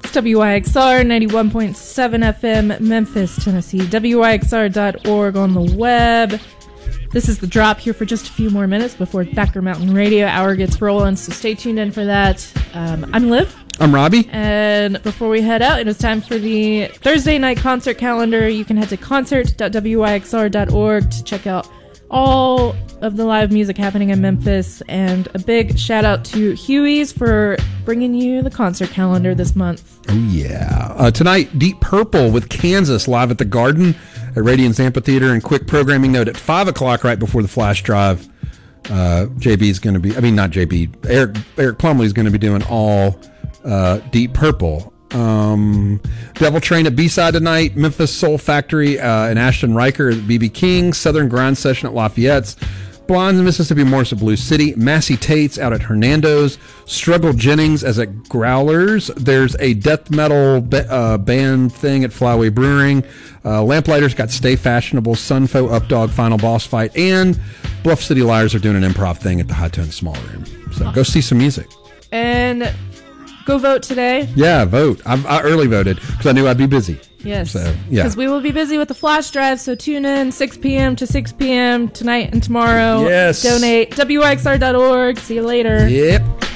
It's WYXR 91.7 FM, Memphis, Tennessee. WYXR.org on the web. This is The Drop, here for just a few more minutes before Thacker Mountain Radio Hour gets rolling, so stay tuned in for that. I'm Liv. I'm Robbie. And before we head out, it is time for the Thursday night concert calendar. You can head to concert.wyxr.org to check out all of the live music happening in Memphis. And a big shout out to Huey's for bringing you the concert calendar this month. Oh, yeah. Tonight, Deep Purple with Kansas live at the Garden at Radiance Amphitheater. And quick programming note, at 5 o'clock right before the flash drive, JB's going to be, not JB, Eric Plumley's going to be doing all Deep Purple. Devil Train at B-Side tonight, Memphis Soul Factory and Ashton Riker at BB King, Southern Grind Session at Lafayette's, Blondes in Mississippi Morris at Blue City, Massey Tate's out at Hernando's, Struggle Jennings as at Growlers. There's a death metal band thing at Flyway Brewing. Lamplighters got Stay Fashionable, Sunfo Updog Final Boss Fight, and Bluff City Liars are doing an improv thing at the High Tone Small Room. So go see some music. And go vote today. Yeah, vote. I early voted because I knew I'd be busy. Yes. So, yeah. Because we will be busy with the flash drive, so tune in 6 p.m. to 6 p.m. tonight and tomorrow. Yes. Donate. WYXR.org. See you later. Yep.